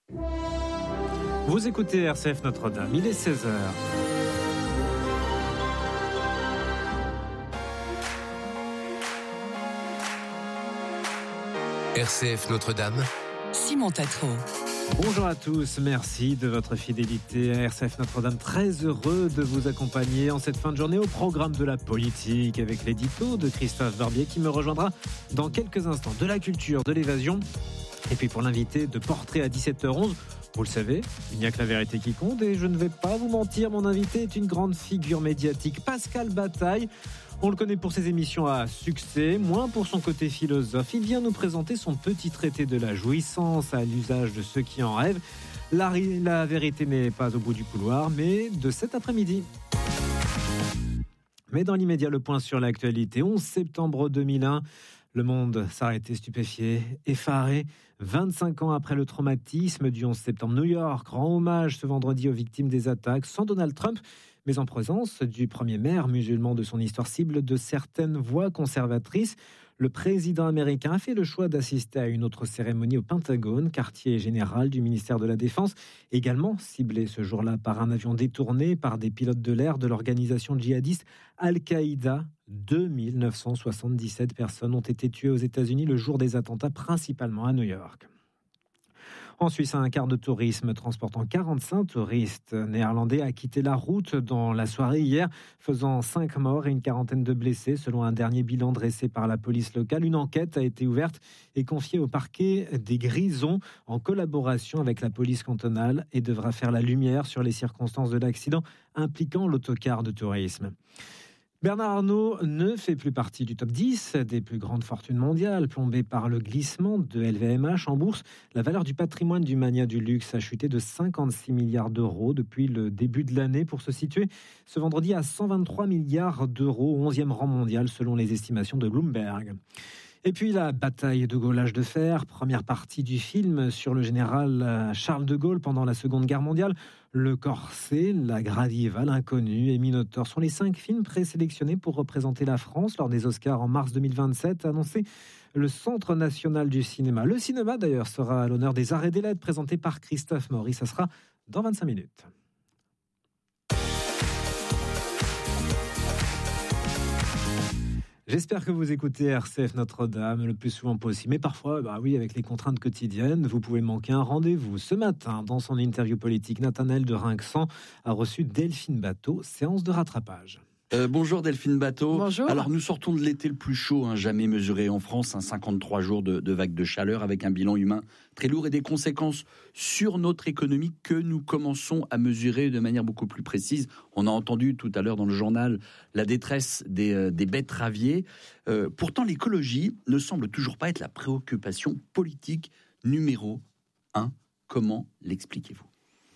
Vous écoutez RCF Notre-Dame, il est 16h. RCF Notre-Dame, Simon Tatro. Bonjour à tous, merci de votre fidélité à RCF Notre-Dame. Très heureux de vous accompagner en cette fin de journée au programme de la politique avec l'édito de Christophe Barbier qui me rejoindra dans quelques instants. De la culture, de l'évasion et puis pour l'invité de Portrait à 17h11. Vous le savez, il n'y a que la vérité qui compte et je ne vais pas vous mentir, mon invité est une grande figure médiatique, Pascal Bataille. On le connaît pour ses émissions à succès, moins pour son côté philosophe. Il vient nous présenter son petit traité de la jouissance à l'usage de ceux qui en rêvent. La vérité n'est pas au bout du couloir, mais de cet après-midi. Mais dans l'immédiat, le point sur l'actualité. 11 septembre 2001, le monde s'arrêtait stupéfié, effaré. 25 ans après le traumatisme du 11 septembre, New York rend hommage ce vendredi aux victimes des attaques, sans Donald Trump, mais en présence du premier maire musulman de son histoire, cible de certaines voix conservatrices. Le président américain a fait le choix d'assister à une autre cérémonie au Pentagone, quartier général du ministère de la Défense, également ciblé ce jour-là par un avion détourné par des pilotes de l'air de l'organisation djihadiste Al-Qaïda. 2977 personnes ont été tuées aux États-Unis le jour des attentats, principalement à New York. En Suisse, un car de tourisme transportant 45 touristes néerlandais a quitté la route dans la soirée hier, faisant 5 morts et une quarantaine de blessés. Selon un dernier bilan dressé par la police locale, une enquête a été ouverte et confiée au parquet des Grisons en collaboration avec la police cantonale et devra faire la lumière sur les circonstances de l'accident impliquant l'autocar de tourisme. Bernard Arnault ne fait plus partie du top 10 des plus grandes fortunes mondiales, plombé par le glissement de LVMH en bourse. La valeur du patrimoine du magnat du luxe a chuté de 56 milliards d'euros depuis le début de l'année pour se situer ce vendredi à 123 milliards d'euros, au 11e rang mondial selon les estimations de Bloomberg. Et puis la bataille de Gaulle âge de fer, première partie du film sur le général Charles de Gaulle pendant la Seconde Guerre mondiale. Le Corset, La Gradiva, L'Inconnu et Minotaure sont les 5 films présélectionnés pour représenter la France lors des Oscars en mars 2027, a annoncé le Centre national du cinéma. Le cinéma d'ailleurs sera à l'honneur des Arts et des Lettres présentés par Christophe Maury. Ça sera dans 25 minutes. J'espère que vous écoutez RCF Notre-Dame le plus souvent possible. Mais parfois, avec les contraintes quotidiennes, vous pouvez manquer un rendez-vous. Ce matin, dans son interview politique, Nathanaël de Rinxan a reçu Delphine Batho, séance de rattrapage. Bonjour Delphine Batho. Bonjour. Alors nous sortons de l'été le plus chaud jamais mesuré en France, 53 jours de vagues de chaleur avec un bilan humain très lourd et des conséquences sur notre économie que nous commençons à mesurer de manière beaucoup plus précise. On a entendu tout à l'heure dans le journal la détresse des betteraviers. Pourtant l'écologie ne semble toujours pas être la préoccupation politique numéro 1. Comment l'expliquez-vous ?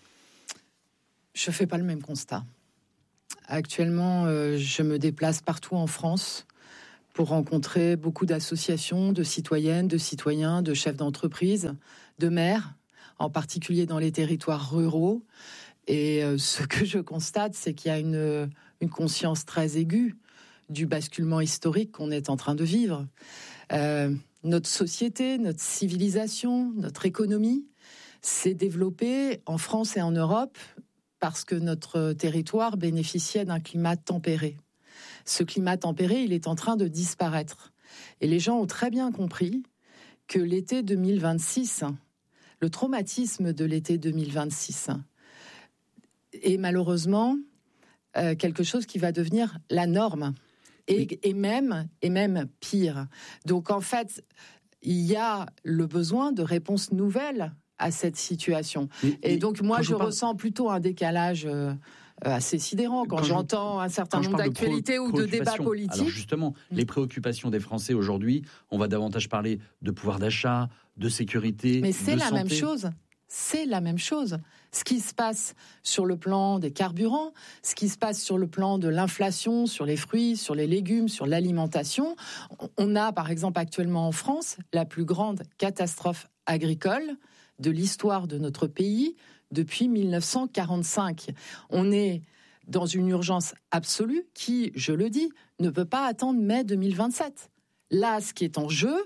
Je ne fais pas le même constat. Actuellement, je me déplace partout en France pour rencontrer beaucoup d'associations, de citoyennes, de citoyens, de chefs d'entreprise, de maires, en particulier dans les territoires ruraux. Et ce que je constate, c'est qu'il y a une conscience très aiguë du basculement historique qu'on est en train de vivre. Notre société, notre civilisation, notre économie s'est développée en France et en Europe parce que notre territoire bénéficiait d'un climat tempéré. Ce climat tempéré, il est en train de disparaître. Et les gens ont très bien compris que l'été 2026, le traumatisme de l'été 2026, est malheureusement quelque chose qui va devenir la norme. Et même pire. Donc en fait, il y a le besoin de réponses nouvelles à cette situation. Et donc moi, je ressens plutôt un décalage assez sidérant quand j'entends un certain nombre d'actualités ou de débats politiques. Alors justement, les préoccupations des Français aujourd'hui, on va davantage parler de pouvoir d'achat, de sécurité, mais c'est de la santé. même chose. C'est la même chose. Ce qui se passe sur le plan des carburants, ce qui se passe sur le plan de l'inflation, sur les fruits, sur les légumes, sur l'alimentation. On a par exemple actuellement en France la plus grande catastrophe agricole de l'histoire de notre pays depuis 1945. On est dans une urgence absolue qui, je le dis, ne peut pas attendre mai 2027. Là, ce qui est en jeu,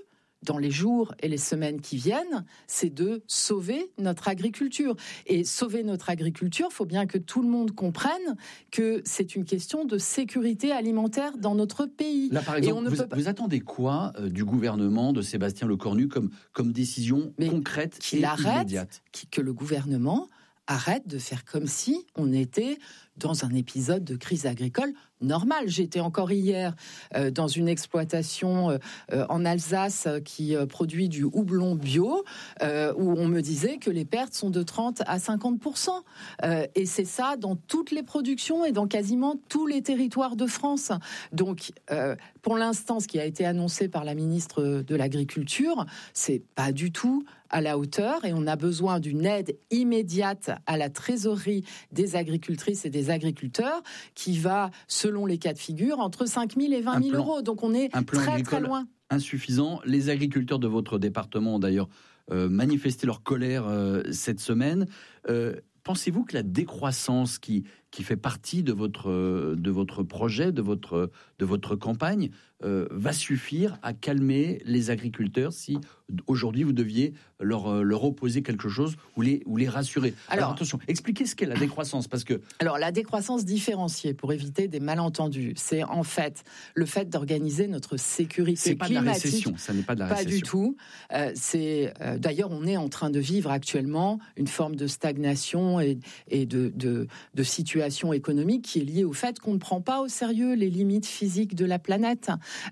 dans les jours et les semaines qui viennent, c'est de sauver notre agriculture. Et sauver notre agriculture, il faut bien que tout le monde comprenne que c'est une question de sécurité alimentaire dans notre pays. Là, par exemple, vous attendez quoi du gouvernement de Sébastien Lecornu comme décision concrète et immédiate ? Que le gouvernement arrête de faire comme si on était dans un épisode de crise agricole normale. J'étais encore hier dans une exploitation en Alsace qui produit du houblon bio, où on me disait que les pertes sont de 30 à 50%. Et c'est ça dans toutes les productions et dans quasiment tous les territoires de France. Donc, pour l'instant, ce qui a été annoncé par la ministre de l'Agriculture, c'est pas du tout à la hauteur, et on a besoin d'une aide immédiate à la trésorerie des agricultrices et des agriculteurs qui va, selon les cas de figure, entre 5 000 et 20 000 euros. Donc on est très loin. Insuffisant. Les agriculteurs de votre département ont d'ailleurs manifesté leur colère cette semaine. Pensez-vous que la décroissance qui fait partie de votre projet, de votre campagne, va suffire à calmer les agriculteurs si aujourd'hui vous deviez leur opposer quelque chose ou les rassurer? Alors attention, expliquez ce qu'est la décroissance, parce que... Alors la décroissance différenciée, pour éviter des malentendus, c'est en fait le fait d'organiser notre sécurité climatique. C'est pas de la récession, ça n'est pas de la récession. Pas du tout. D'ailleurs, on est en train de vivre actuellement une forme de stagnation et de situation économique qui est liée au fait qu'on ne prend pas au sérieux les limites physiques de la planète.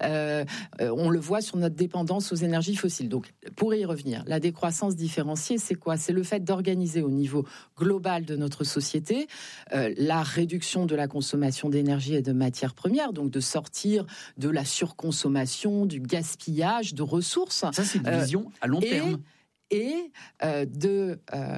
On le voit sur notre dépendance aux énergies fossiles. Donc, pour y revenir, la décroissance différenciée, c'est quoi ? C'est le fait d'organiser au niveau global de notre société la réduction de la consommation d'énergie et de matières premières, donc de sortir de la surconsommation, du gaspillage de ressources. Ça, c'est une vision à long terme. Et de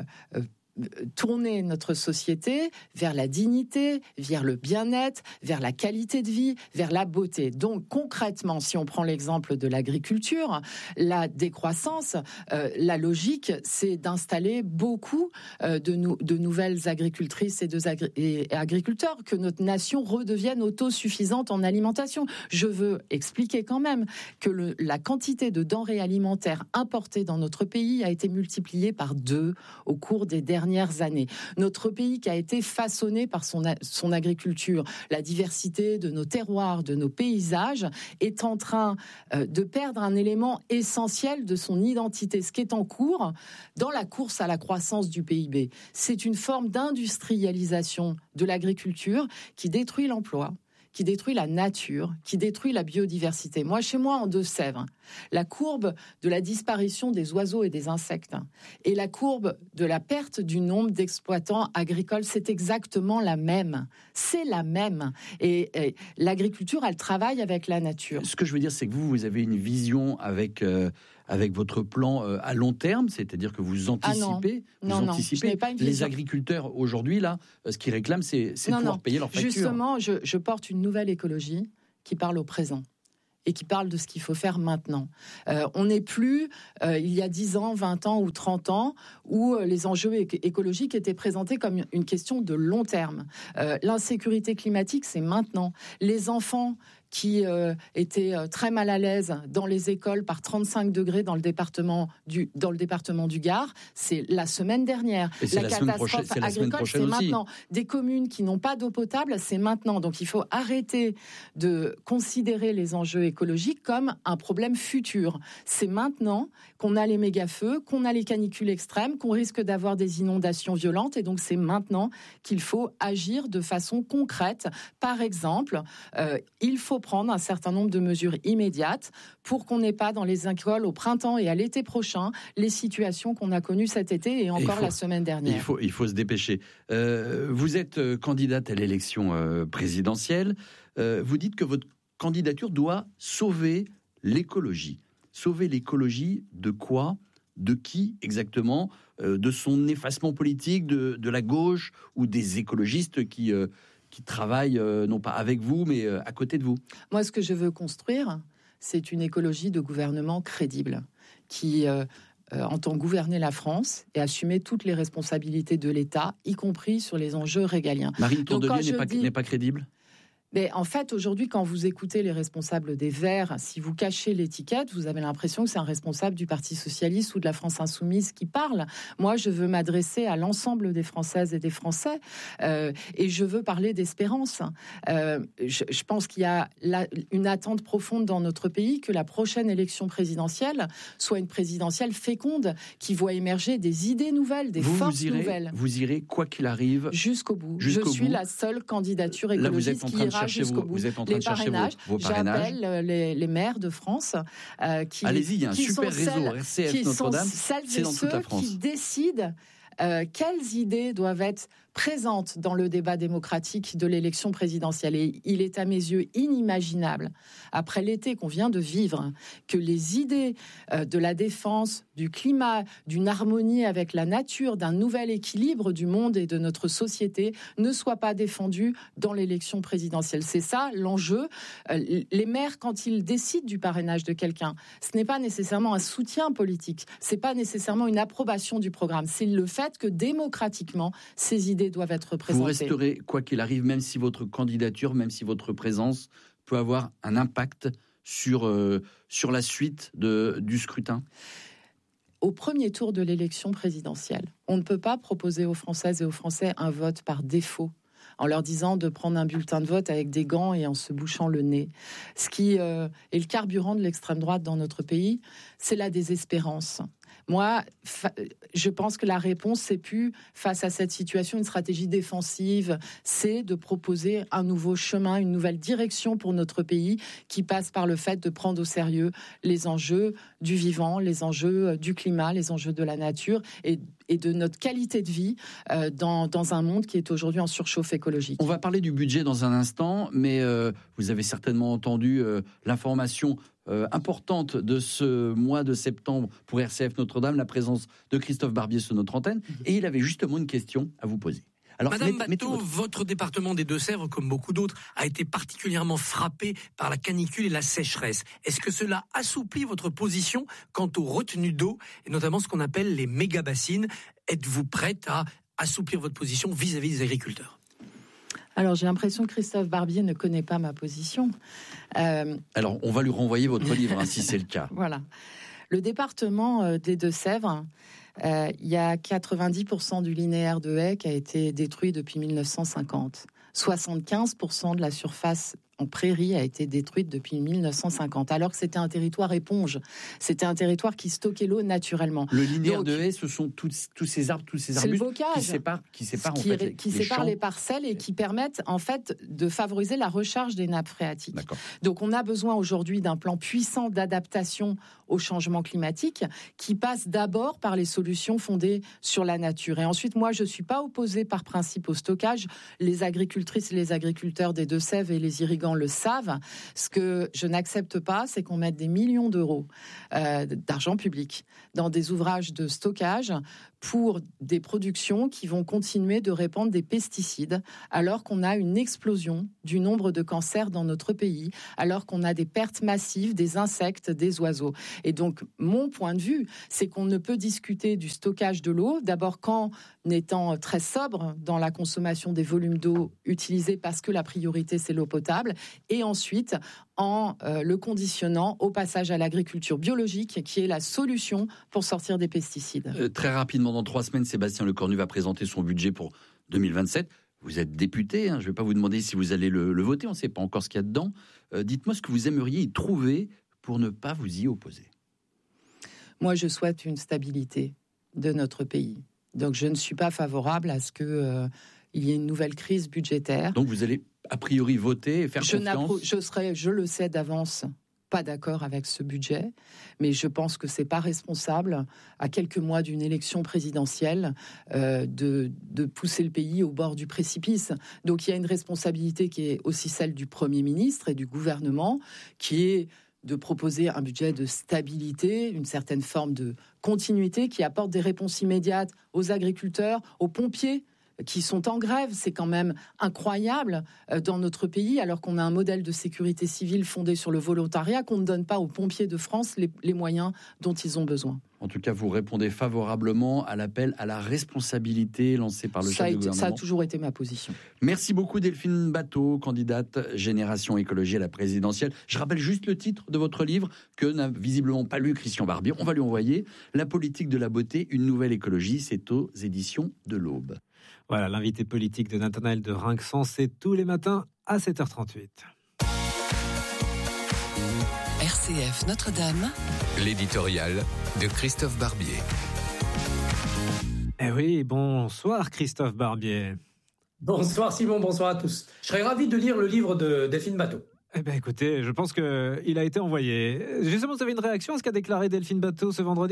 tourner notre société vers la dignité, vers le bien-être, vers la qualité de vie, vers la beauté. Donc concrètement, si on prend l'exemple de l'agriculture, la décroissance, la logique, c'est d'installer beaucoup de nouvelles agricultrices et agriculteurs, que notre nation redevienne autosuffisante en alimentation. Je veux expliquer quand même que la quantité de denrées alimentaires importées dans notre pays a été multipliée par 2 au cours des dernières années. Notre pays qui a été façonné par son agriculture, la diversité de nos terroirs, de nos paysages, est en train de perdre un élément essentiel de son identité. Ce qui est en cours dans la course à la croissance du PIB, c'est une forme d'industrialisation de l'agriculture qui détruit l'emploi, qui détruit la nature, qui détruit la biodiversité. Moi, chez moi, en Deux-Sèvres, la courbe de la disparition des oiseaux et des insectes et la courbe de la perte du nombre d'exploitants agricoles, c'est exactement la même. C'est la même. Et l'agriculture, elle travaille avec la nature. Ce que je veux dire, c'est que vous avez une vision avec votre plan à long terme, c'est-à-dire que vous anticipez, les agriculteurs aujourd'hui, là, ce qu'ils réclament, c'est pouvoir payer leurs factures. Justement, je porte une nouvelle écologie qui parle au présent et qui parle de ce qu'il faut faire maintenant. On n'est plus, il y a 10 ans, 20 ans ou 30 ans, où les enjeux écologiques étaient présentés comme une question de long terme. L'insécurité climatique, c'est maintenant. Les enfants qui étaient très mal à l'aise dans les écoles par 35 degrés dans le département du Gard, c'est la semaine dernière. La catastrophe agricole, c'est maintenant. Des communes qui n'ont pas d'eau potable, c'est maintenant. Donc il faut arrêter de considérer les enjeux écologiques comme un problème futur. C'est maintenant qu'on a les méga-feux, qu'on a les canicules extrêmes, qu'on risque d'avoir des inondations violentes, et donc c'est maintenant qu'il faut agir de façon concrète. Par exemple, il faut prendre un certain nombre de mesures immédiates pour qu'on n'ait pas dans les écoles au printemps et à l'été prochain les situations qu'on a connues cet été et encore la semaine dernière. Il faut se dépêcher. Vous êtes candidate à l'élection présidentielle. Vous dites que votre candidature doit sauver l'écologie. Sauver l'écologie de quoi ? De qui exactement ? De son effacement politique, de la gauche ou des écologistes qui travaillent non pas avec vous, mais à côté de vous? Moi, ce que je veux construire, c'est une écologie de gouvernement crédible, qui entend gouverner la France et assumer toutes les responsabilités de l'État, y compris sur les enjeux régaliens. Marine Tondelier n'est pas crédible? Mais en fait, aujourd'hui, quand vous écoutez les responsables des Verts, si vous cachez l'étiquette, vous avez l'impression que c'est un responsable du Parti socialiste ou de la France insoumise qui parle. Moi, je veux m'adresser à l'ensemble des Françaises et des Français et je veux parler d'espérance. Je pense qu'il y a une attente profonde dans notre pays que la prochaine élection présidentielle soit une présidentielle féconde qui voit émerger des idées nouvelles, des forces nouvelles. Vous irez, quoi qu'il arrive, jusqu'au bout. Je suis la seule candidature écologiste qui ira jusqu'au bout. Vous êtes en train de chercher vos parrainages. J'appelle les maires de France qui... Allez-y, il y a un super réseau RCF Notre-Dame, c'est dans toute la France. Qui décident quelles idées doivent être présentes dans le débat démocratique de l'élection présidentielle. Et il est à mes yeux inimaginable, après l'été qu'on vient de vivre, que les idées de la défense, du climat, d'une harmonie avec la nature, d'un nouvel équilibre du monde et de notre société ne soient pas défendues dans l'élection présidentielle. C'est ça l'enjeu. Les maires, quand ils décident du parrainage de quelqu'un, ce n'est pas nécessairement un soutien politique, c'est pas nécessairement une approbation du programme, c'est le fait que démocratiquement, ces idées doivent être représentées. Vous resterez, quoi qu'il arrive, même si votre candidature, même si votre présence peut avoir un impact sur la suite du scrutin ? Au premier tour de l'élection présidentielle, on ne peut pas proposer aux Françaises et aux Français un vote par défaut, en leur disant de prendre un bulletin de vote avec des gants et en se bouchant le nez. Ce qui est le carburant de l'extrême droite dans notre pays, c'est la désespérance. Moi, je pense que la réponse, c'est plus, face à cette situation, une stratégie défensive, c'est de proposer un nouveau chemin, une nouvelle direction pour notre pays qui passe par le fait de prendre au sérieux les enjeux du vivant, les enjeux du climat, les enjeux de la nature et de notre qualité de vie dans un monde qui est aujourd'hui en surchauffe écologique. On va parler du budget dans un instant, mais vous avez certainement entendu l'information importante de ce mois de septembre pour RCF Notre-Dame, la présence de Christophe Barbier sur notre antenne, et il avait justement une question à vous poser. Alors, Madame Batho, votre département des Deux-Sèvres, comme beaucoup d'autres, a été particulièrement frappé par la canicule et la sécheresse. Est-ce que cela assouplit votre position quant aux retenues d'eau, et notamment ce qu'on appelle les méga-bassines ? Êtes-vous prête à assouplir votre position vis-à-vis des agriculteurs ? Alors, j'ai l'impression que Christophe Barbier ne connaît pas ma position. Alors, on va lui renvoyer votre livre, si c'est le cas. Voilà. Le département des Deux-Sèvres, il y a 90% du linéaire de haies qui a été détruit depuis 1950. 75% de la surface en prairie a été détruite depuis 1950, alors que c'était un territoire éponge. C'était un territoire qui stockait l'eau naturellement. Le linéaire de haies, ce sont tous ces arbres, tous ces arbustes qui séparent les parcelles et qui permettent en fait de favoriser la recharge des nappes phréatiques. D'accord. Donc on a besoin aujourd'hui d'un plan puissant d'adaptation au changement climatique qui passe d'abord par les solutions fondées sur la nature. Et ensuite, moi, je ne suis pas opposée par principe au stockage. Les agricultrices et les agriculteurs des Deux-Sèvres et les irrigants le savent. Ce que je n'accepte pas, c'est qu'on mette des millions d'euros d'argent public dans des ouvrages de stockage pour des productions qui vont continuer de répandre des pesticides, alors qu'on a une explosion du nombre de cancers dans notre pays, alors qu'on a des pertes massives des insectes, des oiseaux. Et donc, mon point de vue, c'est qu'on ne peut discuter du stockage de l'eau, d'abord qu'en étant très sobre dans la consommation des volumes d'eau utilisés, parce que la priorité, c'est l'eau potable, et ensuite en le conditionnant au passage à l'agriculture biologique, qui est la solution pour sortir des pesticides. Très rapidement, dans 3 semaines, Sébastien Lecornu va présenter son budget pour 2027. Vous êtes député, je ne vais pas vous demander si vous allez le voter, on ne sait pas encore ce qu'il y a dedans. Dites-moi ce que vous aimeriez y trouver pour ne pas vous y opposer. Moi, je souhaite une stabilité de notre pays. Donc, je ne suis pas favorable à ce qu'il y ait une nouvelle crise budgétaire. Donc, vous allez a priori voter et faire confiance. Je le sais d'avance, pas d'accord avec ce budget, mais je pense que c'est pas responsable, à quelques mois d'une élection présidentielle, de pousser le pays au bord du précipice. Donc il y a une responsabilité qui est aussi celle du Premier ministre et du gouvernement, qui est de proposer un budget de stabilité, une certaine forme de continuité qui apporte des réponses immédiates aux agriculteurs, aux pompiers, qui sont en grève. C'est quand même incroyable dans notre pays, alors qu'on a un modèle de sécurité civile fondé sur le volontariat, qu'on ne donne pas aux pompiers de France les moyens dont ils ont besoin. En tout cas, vous répondez favorablement à l'appel à la responsabilité lancé par le chef du gouvernement. Ça a toujours été ma position. Merci beaucoup Delphine Batho, candidate Génération Écologie à la présidentielle. Je rappelle juste le titre de votre livre que n'a visiblement pas lu Christian Barbier. On va lui envoyer La politique de la beauté, une nouvelle écologie. C'est aux éditions de l'Aube. Voilà, l'invité politique de Nathanaël de Rinxan, c'est tous les matins à 7h38. RCF Notre-Dame, l'éditorial de Christophe Barbier. Eh oui, bonsoir Christophe Barbier. Bonsoir Simon, bonsoir à tous. Je serais ravi de lire le livre de Delphine Batho. Eh bien écoutez, je pense qu'il a été envoyé. Justement, vous avez une réaction à ce qu'a déclaré Delphine Batho ce vendredi ?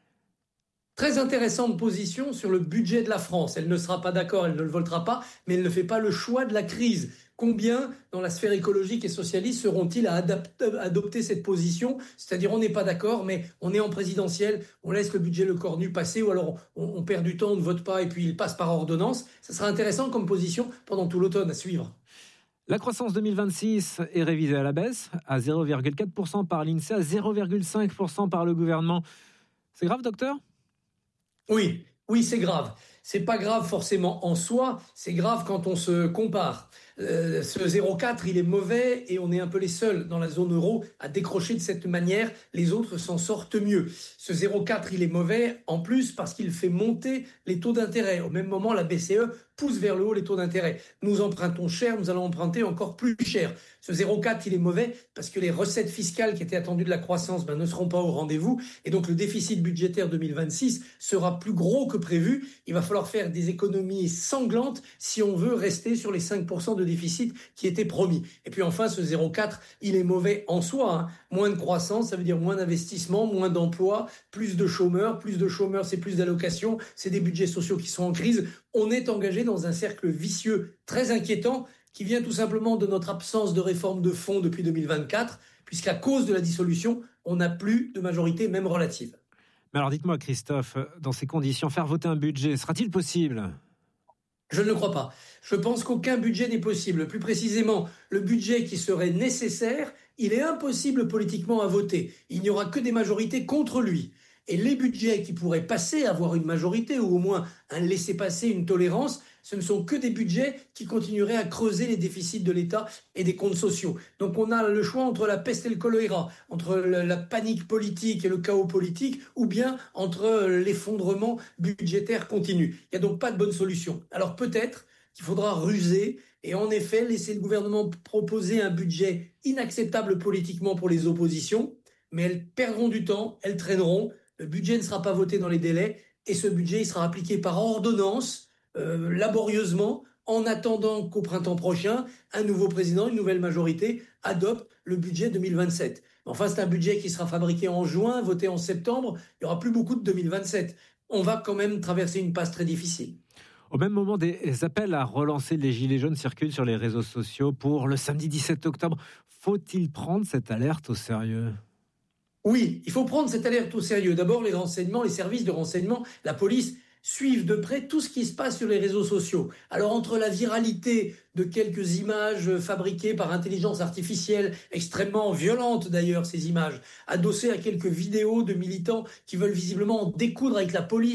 Très intéressante position sur le budget de la France. Elle ne sera pas d'accord, elle ne le votera pas, mais elle ne fait pas le choix de la crise. Combien, dans la sphère écologique et socialiste, seront-ils à adopter cette position ? C'est-à-dire, on n'est pas d'accord, mais on est en présidentielle, on laisse le budget le corps nu passer, ou alors on perd du temps, on ne vote pas, et puis il passe par ordonnance. Ça sera intéressant comme position pendant tout l'automne à suivre. La croissance 2026 est révisée à la baisse, à 0,4% par l'INSEE, à 0,5% par le gouvernement. C'est grave, docteur ? Oui, c'est grave. C'est pas grave forcément en soi, c'est grave quand on se compare. Ce 0,4, il est mauvais et on est un peu les seuls dans la zone euro à décrocher de cette manière. Les autres s'en sortent mieux. Ce 0,4, il est mauvais en plus parce qu'il fait monter les taux d'intérêt. Au même moment, la BCE pousse vers le haut les taux d'intérêt. Nous empruntons cher, nous allons emprunter encore plus cher. Ce 0,4, il est mauvais parce que les recettes fiscales qui étaient attendues de la croissance ne seront pas au rendez-vous. Et donc le déficit budgétaire 2026 sera plus gros que prévu. Il va falloir faire des économies sanglantes si on veut rester sur les 5% de déficit qui étaient promis. Et puis enfin, ce 0,4, il est mauvais en soi. Moins de croissance, ça veut dire moins d'investissement, moins d'emplois, plus de chômeurs. Plus de chômeurs, c'est plus d'allocations. C'est des budgets sociaux qui sont en crise. On est engagé dans un cercle vicieux très inquiétant qui vient tout simplement de notre absence de réforme de fond depuis 2024, puisqu'à cause de la dissolution, on n'a plus de majorité, même relative. Mais alors dites-moi Christophe, dans ces conditions, faire voter un budget, sera-t-il possible ? Je ne le crois pas. Je pense qu'aucun budget n'est possible. Plus précisément, le budget qui serait nécessaire, il est impossible politiquement à voter. Il n'y aura que des majorités contre lui. Et les budgets qui pourraient passer, avoir une majorité ou au moins un laisser-passer, une tolérance, ce ne sont que des budgets qui continueraient à creuser les déficits de l'État et des comptes sociaux. Donc on a le choix entre la peste et le choléra, entre la panique politique et le chaos politique, ou bien entre l'effondrement budgétaire continu. Il n'y a donc pas de bonne solution. Alors peut-être qu'il faudra ruser et en effet laisser le gouvernement proposer un budget inacceptable politiquement pour les oppositions, mais elles perdront du temps, elles traîneront. Le budget ne sera pas voté dans les délais et ce budget il sera appliqué par ordonnance, laborieusement, en attendant qu'au printemps prochain, un nouveau président, une nouvelle majorité adopte le budget 2027. Enfin, c'est un budget qui sera fabriqué en juin, voté en septembre. Il n'y aura plus beaucoup de 2027. On va quand même traverser une passe très difficile. Au même moment, des appels à relancer les Gilets jaunes circulent sur les réseaux sociaux pour le samedi 17 octobre. Faut-il prendre cette alerte au sérieux ? Oui, il faut prendre cette alerte au sérieux. D'abord, les renseignements, les services de renseignement, la police suivent de près tout ce qui se passe sur les réseaux sociaux. Alors entre la viralité de quelques images fabriquées par intelligence artificielle, extrêmement violentes d'ailleurs ces images, adossées à quelques vidéos de militants qui veulent visiblement en découdre avec la police,